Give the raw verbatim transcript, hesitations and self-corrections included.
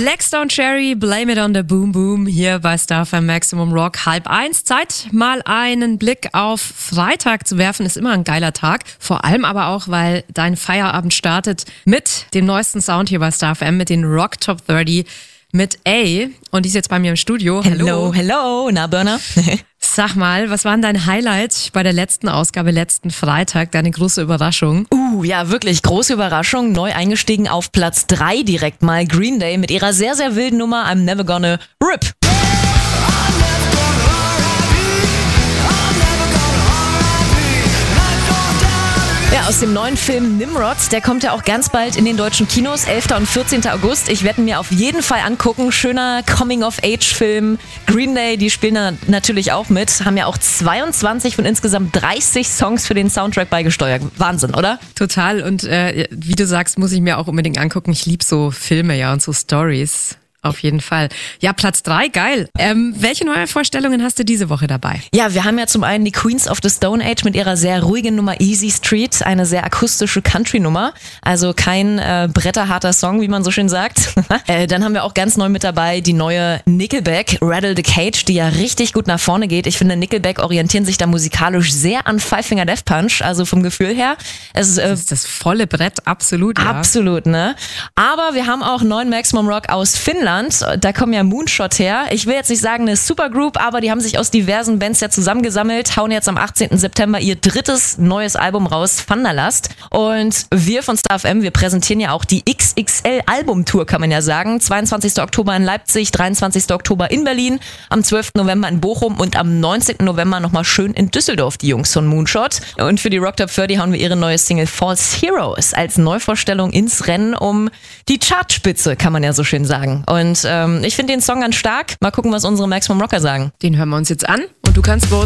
Blackstone Cherry, Blame It on the Boom Boom, hier bei Star F M Maximum Rock, halb eins. Zeit, mal einen Blick auf Freitag zu werfen, ist immer ein geiler Tag. Vor allem aber auch, weil dein Feierabend startet mit dem neuesten Sound hier bei Star F M, mit den Rock Top dreißig, mit A. Und die ist jetzt bei mir im Studio. Hello, hello, na Burner. Sag mal, was waren deine Highlights bei der letzten Ausgabe, letzten Freitag, deine große Überraschung? Uh, ja, wirklich große Überraschung. Neu eingestiegen auf Platz drei direkt mal Green Day mit ihrer sehr, sehr wilden Nummer I'm Never Gonna Rip. Ja, aus dem neuen Film Nimrod, der kommt ja auch ganz bald in den deutschen Kinos, elfter und vierzehnter August. Ich werde ihn mir auf jeden Fall angucken. Schöner Coming-of-Age-Film. Green Day, die spielen da natürlich auch mit. Haben ja auch zweiundzwanzig von insgesamt dreißig Songs für den Soundtrack beigesteuert. Wahnsinn, oder? Total. Und äh, wie du sagst, muss ich mir auch unbedingt angucken. Ich liebe so Filme ja und so Stories. Auf jeden Fall. Ja, Platz drei, geil. Ähm, welche neue Vorstellungen hast du diese Woche dabei? Ja, wir haben ja zum einen die Queens of the Stone Age mit ihrer sehr ruhigen Nummer Easy Street, eine sehr akustische Country-Nummer, also kein äh, bretterharter Song, wie man so schön sagt. äh, dann haben wir auch ganz neu mit dabei die neue Nickelback, Rattle the Cage, die ja richtig gut nach vorne geht. Ich finde, Nickelback orientieren sich da musikalisch sehr an Five Finger Death Punch, also vom Gefühl her. Es ist, äh, das ist das volle Brett, absolut. Ja. Absolut, ne? Aber wir haben auch neuen Maximum Rock aus Finnland. Da kommen ja Moonshot her. Ich will jetzt nicht sagen eine Supergroup, aber die haben sich aus diversen Bands ja zusammengesammelt, hauen jetzt am achtzehnten September ihr drittes neues Album raus, Thunderlust. Und wir von Star F M, wir präsentieren ja auch die X X L-Albumtour, kann man ja sagen. zweiundzwanzigster Oktober in Leipzig, dreiundzwanzigster Oktober in Berlin, am zwölften November in Bochum und am neunzehnten November nochmal schön in Düsseldorf, die Jungs von Moonshot. Und für die Rock Top dreißig hauen wir ihre neue Single False Heroes als Neuvorstellung ins Rennen um die Chartspitze, kann man ja so schön sagen. Und Und ähm, ich finde den Song ganz stark. Mal gucken, was unsere Maximum Rocker sagen. Den hören wir uns jetzt an und du kannst bei uns